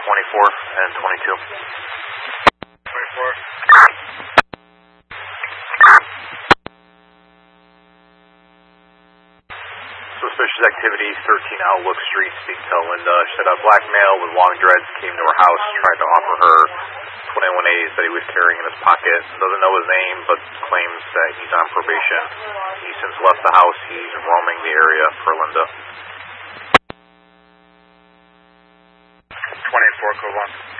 24 and 22. 24. Suspicious activity, 13 Outlook Street, speak to Linda. She said a black male with long dreads came to her house, tried to offer her 21As that he was carrying in his pocket. Doesn't know his name, but claims that he's on probation. He's since left the house. He's roaming the area for Linda. 24, code 1.